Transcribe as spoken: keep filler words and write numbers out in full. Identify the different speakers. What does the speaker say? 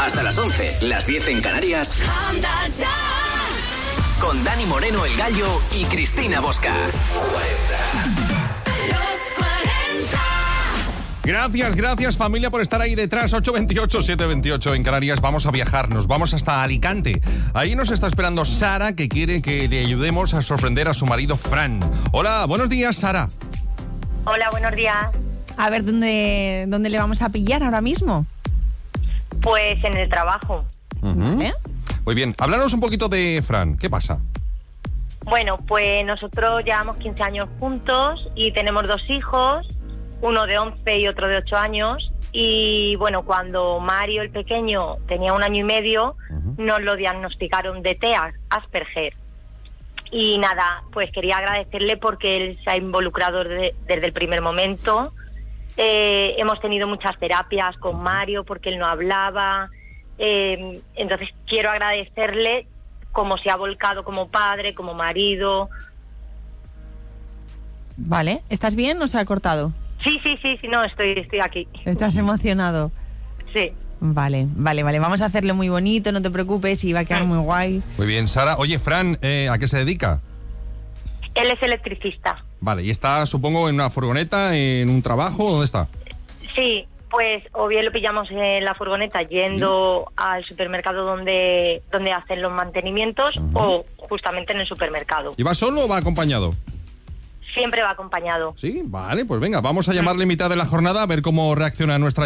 Speaker 1: Hasta las once, las diez en Canarias. Anda ya. Con Dani Moreno, el Gallo, y Cristina Bosca. cuarenta.
Speaker 2: Gracias, gracias familia por estar ahí detrás. ocho veintiocho, siete veintiocho en Canarias. Vamos a viajar, nos vamos hasta Alicante. Ahí nos está esperando Sara, que quiere que le ayudemos a sorprender a su marido Fran. Hola, buenos días, Sara.
Speaker 3: Hola, buenos días.
Speaker 4: A ver, ¿dónde, dónde le vamos a pillar ahora mismo?
Speaker 3: Pues en el trabajo.
Speaker 2: Uh-huh. ¿Eh? Muy bien, háblanos un poquito de Fran. ¿Qué pasa?
Speaker 3: Bueno, pues nosotros llevamos quince años juntos y tenemos dos hijos, uno de once y otro de ocho años. Y bueno, cuando Mario, el pequeño, tenía un año y medio, uh-huh. nos lo diagnosticaron de T E A, Asperger. Y nada, pues quería agradecerle porque él se ha involucrado de, desde el primer momento. Eh, hemos tenido muchas terapias con Mario porque él no hablaba. Eh, entonces quiero agradecerle cómo se ha volcado como padre, como marido.
Speaker 4: Vale, ¿estás bien o se ha cortado?
Speaker 3: Sí, sí, sí, sí, no, estoy, estoy aquí.
Speaker 4: ¿Estás emocionado?
Speaker 3: Sí.
Speaker 4: Vale, vale, vale, vamos a hacerlo muy bonito, no te preocupes, y va a quedar muy guay.
Speaker 2: Muy bien, Sara. Oye, Fran, eh, ¿a qué se dedica?
Speaker 3: Él es electricista.
Speaker 2: Vale, ¿y está, supongo, en una furgoneta, en un trabajo? ¿Dónde está?
Speaker 3: Sí, pues o bien lo pillamos en la furgoneta yendo ¿Sí? al supermercado donde, donde hacen los mantenimientos uh-huh. o justamente en el supermercado.
Speaker 2: ¿Y va solo o va acompañado?
Speaker 3: Siempre va acompañado.
Speaker 2: Sí, vale, pues venga, vamos a llamarle en mitad de la jornada a ver cómo reacciona nuestra